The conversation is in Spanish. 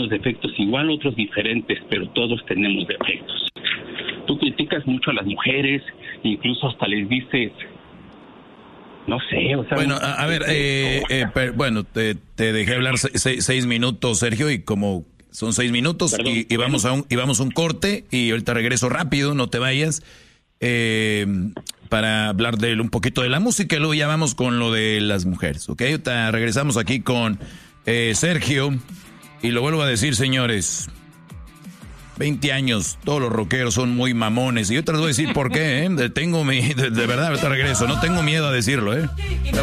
defectos igual, otros diferentes, pero todos tenemos defectos. Tú criticas mucho a las mujeres, incluso hasta les dices, no sé, o sea... Bueno, a ver, bueno, te dejé hablar 6 minutos, Sergio, y como son 6 minutos, y vamos a un corte, y ahorita regreso rápido, no te vayas, para hablar un poquito de la música, y luego ya vamos con lo de las mujeres, ¿ok? Ahorita regresamos aquí con Sergio, y lo vuelvo a decir, señores... 20 años, todos los rockeros son muy mamones. Y yo te les voy a decir por qué, ¿eh? De verdad, ahorita regreso. No tengo miedo a decirlo, ¿eh?